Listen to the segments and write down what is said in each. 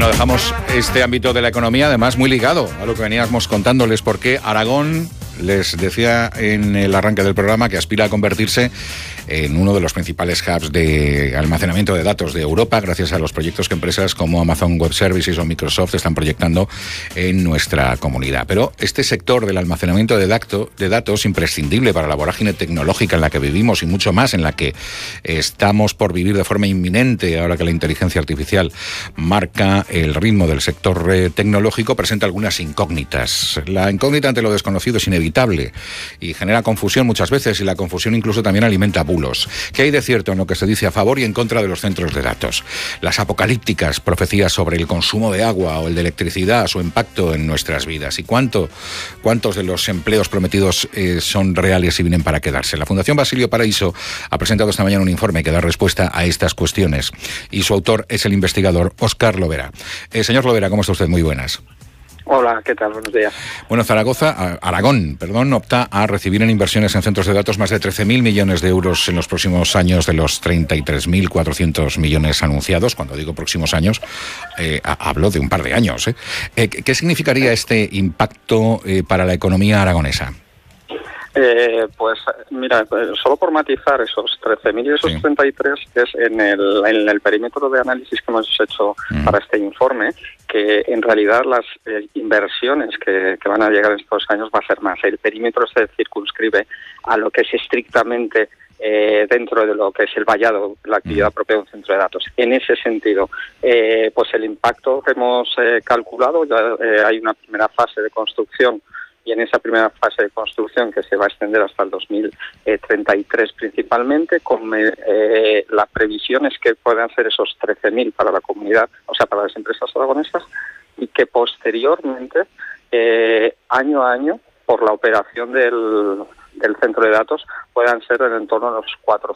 Bueno, dejamos este ámbito de la economía, además muy ligado a lo que veníamos contándoles, porque Aragón, les decía en el arranque del programa, que aspira a convertirse en uno de los principales hubs de almacenamiento de datos de Europa, gracias a los proyectos que empresas como Amazon Web Services o Microsoft están proyectando en nuestra comunidad. Pero este sector del almacenamiento de datos, imprescindible para la vorágine tecnológica en la que vivimos y mucho más en la que estamos por vivir de forma inminente, ahora que la inteligencia artificial marca el ritmo del sector tecnológico, presenta algunas incógnitas. La incógnita ante lo desconocido es inevitable y genera confusión muchas veces, y la confusión incluso también alimenta bulos. ¿Qué hay de cierto en lo que se dice a favor y en contra de los centros de datos? Las apocalípticas profecías sobre el consumo de agua o el de electricidad, su impacto en nuestras vidas, y cuántos de los empleos prometidos son reales y vienen para quedarse. La Fundación Basilio Paraíso ha presentado esta mañana un informe que da respuesta a estas cuestiones, y su autor es el investigador Óscar Lovera. Señor Lovera, ¿cómo está usted? Muy buenas. Hola, ¿qué tal? Buenos días. Bueno, Aragón, opta a recibir en inversiones en centros de datos más de 13.000 millones de euros en los próximos años de los 33.400 millones anunciados. Cuando digo próximos años, hablo de un par de años. ¿Qué significaría este impacto para la economía aragonesa? Pues mira, solo por matizar, esos 13.000 y esos 33 es en el perímetro de análisis que hemos hecho para este informe, que en realidad las inversiones que van a llegar en estos años va a ser más. El perímetro se circunscribe a lo que es estrictamente dentro de lo que es el vallado, la actividad propia de un centro de datos. En ese sentido, pues el impacto que hemos calculado, ya hay una primera fase de construcción, y en esa primera fase de construcción, que se va a extender hasta el 2033 principalmente, con la previsión es que puedan ser esos 13.000 para la comunidad, o sea, para las empresas aragonesas, y que posteriormente, año a año, por la operación del centro de datos, puedan ser en torno a los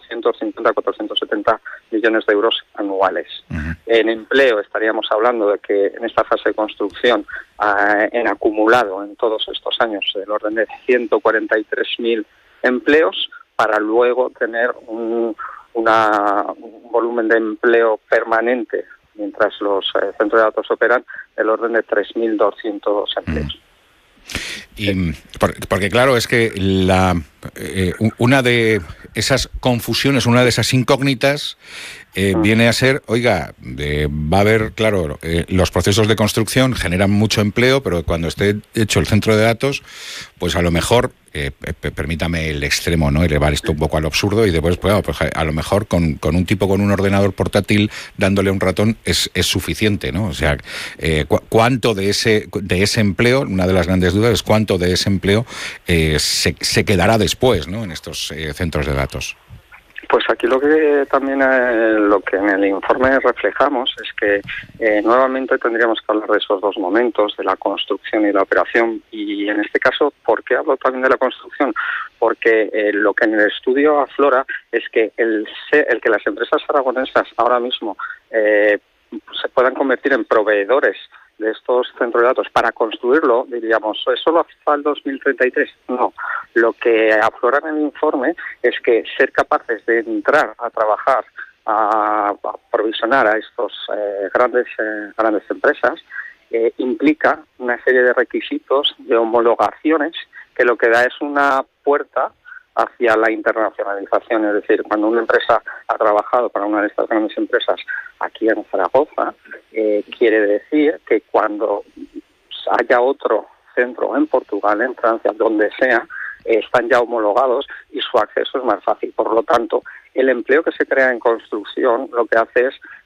450-470 millones de euros anuales. En empleo estaríamos hablando de que en esta fase de construcción, en acumulado en todos estos años, del orden de 143.000 empleos, para luego tener un volumen de empleo permanente, mientras los centros de datos operan, del orden de 3.200 empleos. Y porque claro, es que una de esas confusiones, una de esas incógnitas viene a ser, va a haber, claro, los procesos de construcción generan mucho empleo, pero cuando esté hecho el centro de datos, pues a lo mejor, permítame el extremo, ¿no?, elevar esto un poco al absurdo, y después, pues a lo mejor con un tipo con un ordenador portátil dándole un ratón es suficiente, ¿no? O sea, ¿cuánto de ese empleo, una de las grandes dudas es cuánto de ese empleo se quedará después, ¿no?, en estos centros de datos? Pues aquí lo que también lo que en el informe reflejamos es que nuevamente tendríamos que hablar de esos dos momentos, de la construcción y la operación. Y en este caso, ¿por qué hablo también de la construcción? Porque lo que en el estudio aflora es que el que las empresas aragonesas ahora mismo se puedan convertir en proveedores de estos centros de datos para construirlo, diríamos, ¿solo hasta el 2033? No. Lo que aflora en el informe es que ser capaces de entrar a trabajar, a provisionar a estos grandes empresas, implica una serie de requisitos, de homologaciones, que lo que da es una puerta hacia la internacionalización. Es decir, cuando una empresa ha trabajado para una de estas grandes empresas aquí en Zaragoza, quiere decir que cuando haya otro centro en Portugal, en Francia, donde sea, están ya homologados y su acceso es más fácil. Por lo tanto, el empleo que se crea en construcción lo que hace es